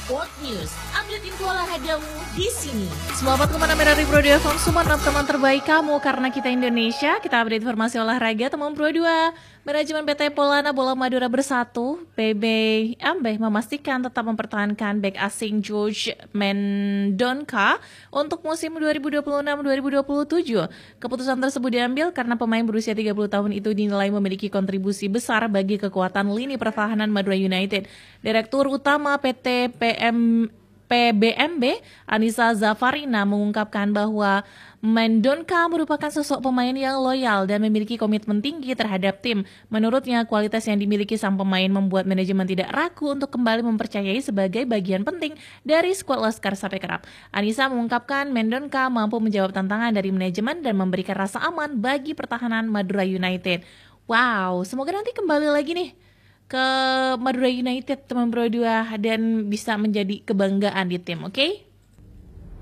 Sport News, update info olahragamu di sini. Selamat kemana dari Pro 2 FM Sumenep, teman terbaik kamu karena kita Indonesia. Kita update informasi olahraga teman Pro 2. Manajemen PT Polana Bola Madura Bersatu (PBMB) memastikan tetap mempertahankan bek asing George Mendonca untuk musim 2026-2027. Keputusan tersebut diambil karena pemain berusia 30 tahun itu dinilai memiliki kontribusi besar bagi kekuatan lini pertahanan Madura United. Direktur Utama PT PBMB, Anissa Zafarina, mengungkapkan bahwa Mendonca merupakan sosok pemain yang loyal dan memiliki komitmen tinggi terhadap tim. Menurutnya, kualitas yang dimiliki sang pemain membuat manajemen tidak ragu untuk kembali mempercayai sebagai bagian penting dari skuad Laskar Sape Kerap. Anissa mengungkapkan Mendonca mampu menjawab tantangan dari manajemen dan memberikan rasa aman bagi pertahanan Madura United. Wow, semoga nanti kembali lagi nih ke Madura United teman Pro 2 dan bisa menjadi kebanggaan di tim, oke?